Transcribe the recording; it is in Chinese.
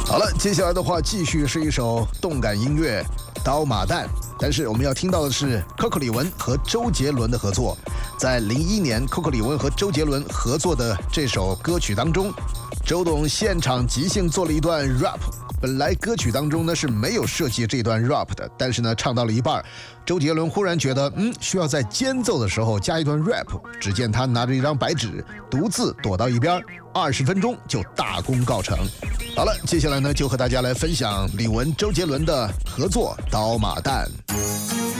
好了，接下来的话继续是一首动感音乐《刀马旦》，但是我们要听到的是 Coco 李玟和周杰伦的合作。在01年 Coco 李玟和周杰伦合作的这首歌曲当中，周董现场即兴做了一段 rap。本来歌曲当中呢是没有设计这段 rap 的，但是呢唱到了一半，周杰伦忽然觉得需要在间奏的时候加一段 rap。只见他拿着一张白纸，独自躲到一边，20分钟就大功告成。好了，接下来呢就和大家来分享李玟、周杰伦的合作《刀马旦》。